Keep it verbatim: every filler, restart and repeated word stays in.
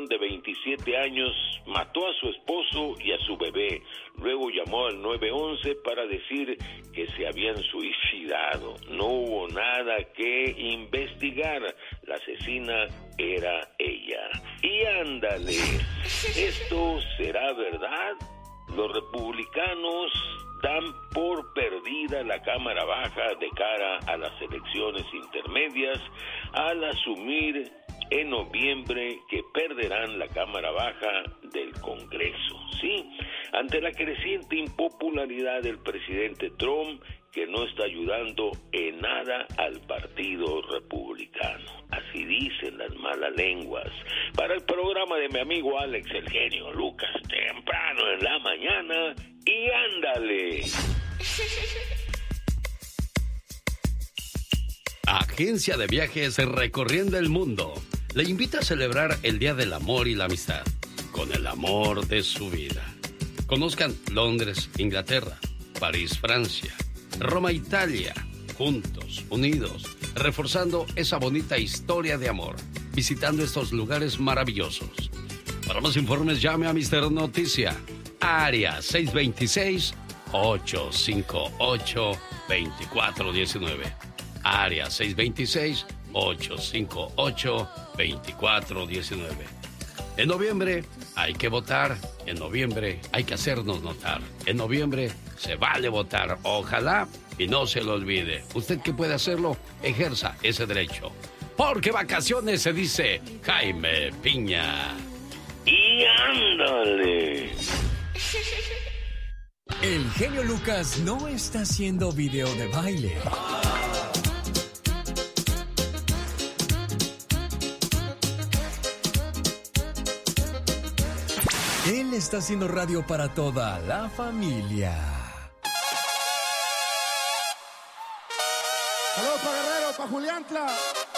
varón de veintisiete años mató a su esposo y a su bebé. Luego llamó al nueve once para decir que se habían suicidado. No hubo nada que investigar. La asesina era ella. Y ándale, ¿esto será verdad? Los republicanos dan por perdida la Cámara Baja de cara a las elecciones intermedias al asumir en noviembre que perderán la Cámara Baja del Congreso, ¿sí? Ante la creciente impopularidad del presidente Trump, que no está ayudando en nada al Partido Republicano. Así dicen las malas lenguas. Para el programa de mi amigo Alex, el genio Lucas, temprano en la mañana, y ándale. Agencia de Viajes Recorriendo el Mundo le invita a celebrar el Día del Amor y la Amistad con el amor de su vida. Conozcan Londres, Inglaterra, París, Francia, Roma, Italia, juntos, unidos, reforzando esa bonita historia de amor, visitando estos lugares maravillosos. Para más informes, llame a mister Noticia, área seis dos seis, ocho cinco ocho, dos cuatro uno nueve. Área seis dos seis, ocho cinco ocho, dos cuatro uno nueve. En noviembre hay que votar, en noviembre hay que hacernos notar, en noviembre se vale votar, ojalá y no se lo olvide. Usted que puede hacerlo, ejerza ese derecho. Porque vacaciones se dice Jaime Piña. Y ándale. El genio Lucas no está haciendo video de baile. Él está haciendo radio para toda la familia. Saludos para Guerrero, para Juliantla.